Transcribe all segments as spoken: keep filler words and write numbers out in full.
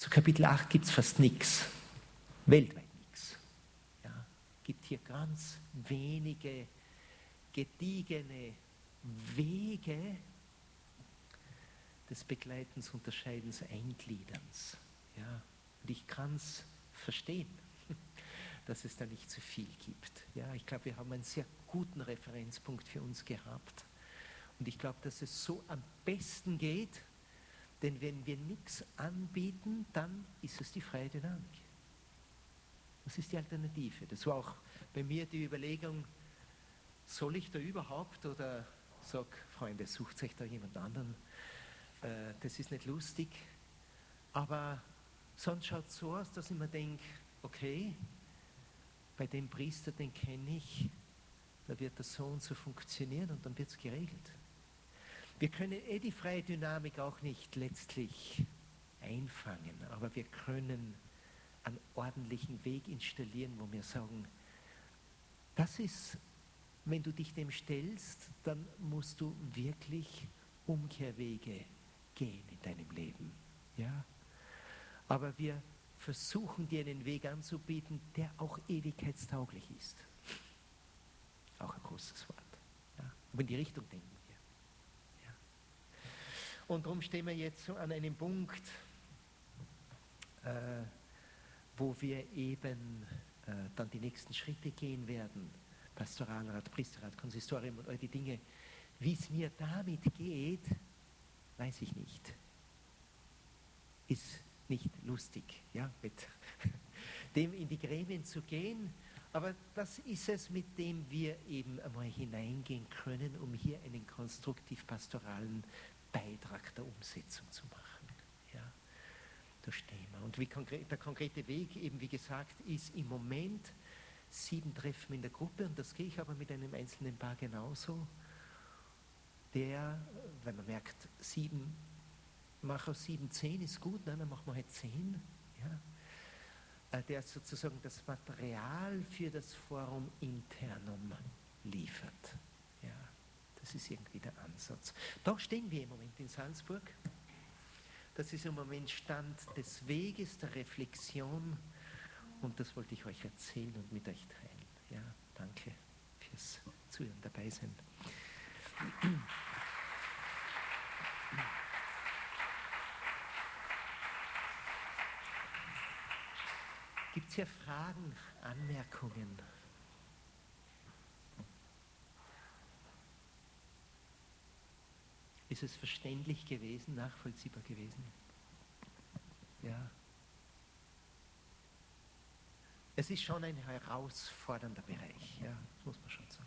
Zu Kapitel acht gibt es fast nichts, weltweit nichts. Ja, gibt hier ganz wenige, gediegene Wege des Begleitens, Unterscheidens, Eingliederns. Ja, und ich kann es verstehen, dass es da nicht zu viel gibt. Ja, ich glaube, wir haben einen sehr guten Referenzpunkt für uns gehabt. Und ich glaube, dass es so am besten geht, denn wenn wir nichts anbieten, dann ist es die freie Dynamik. Das ist die Alternative. Das war auch bei mir die Überlegung, soll ich da überhaupt oder sag, Freunde, sucht euch da jemand anderen. Äh, das ist nicht lustig. Aber sonst schaut es so aus, dass ich mir denke, okay, bei dem Priester, den kenne ich, da wird das so und so funktionieren und dann wird es geregelt. Wir können eh die freie Dynamik auch nicht letztlich einfangen, aber wir können einen ordentlichen Weg installieren, wo wir sagen, das ist, wenn du dich dem stellst, dann musst du wirklich Umkehrwege gehen in deinem Leben. Ja? Aber wir versuchen dir einen Weg anzubieten, der auch ewigkeitstauglich ist. Auch ein großes Wort. Ja? Aber in die Richtung denken wir. Ja? Und darum stehen wir jetzt so an einem Punkt, äh, wo wir eben äh, dann die nächsten Schritte gehen werden. Pastoralrat, Priesterrat, Konsistorium und all die Dinge. Wie es mir damit geht, weiß ich nicht. Ist nicht lustig, ja, mit dem in die Gremien zu gehen, aber das ist es, mit dem wir eben einmal hineingehen können, um hier einen konstruktiv-pastoralen Beitrag der Umsetzung zu machen. Ja, da stehen wir. Und wie konkret, der konkrete Weg, eben wie gesagt, ist im Moment sieben Treffen in der Gruppe, und das gehe ich aber mit einem einzelnen Paar genauso, der, wenn man merkt, sieben mach aus sieben, zehn ist gut, nein, dann machen wir halt zehn. Ja. Der sozusagen das Material für das Forum Internum liefert. Ja, das ist irgendwie der Ansatz. Da stehen wir im Moment in Salzburg. Das ist im Moment Stand des Weges, der Reflexion, und das wollte ich euch erzählen und mit euch teilen. Ja, danke fürs Zuhören, dabei sein. Gibt es hier Fragen, Anmerkungen? Ist es verständlich gewesen, nachvollziehbar gewesen? Ja. Es ist schon ein herausfordernder Bereich, ja, das muss man schon sagen.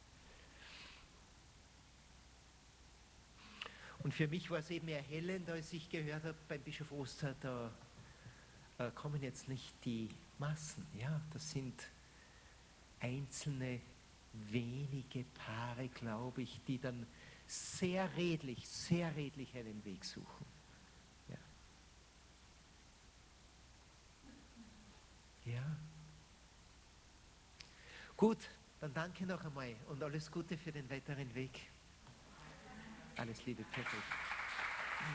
Und für mich war es eben erhellend, als ich gehört habe beim Bischof Oster, da äh, kommen jetzt nicht die Massen, ja, das sind einzelne, wenige Paare, glaube ich, die dann sehr redlich, sehr redlich einen Weg suchen. Ja. Ja. Gut, dann danke noch einmal und alles Gute für den weiteren Weg. Alles Liebe, perfekt.